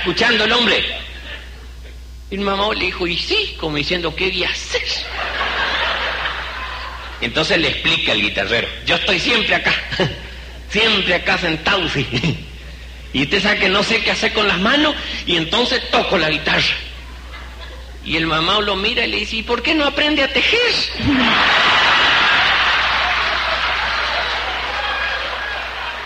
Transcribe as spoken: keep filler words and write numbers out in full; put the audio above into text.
escuchando el hombre? Y el mamá le dijo, y sí, como diciendo, ¿qué voy a hacer? Entonces le explica el guitarrero, yo estoy siempre acá, siempre acá sentado, sí. Y usted sabe que no sé qué hacer con las manos, y entonces toco la guitarra. Y el mamá lo mira y le dice, ¿y por qué no aprende a tejer?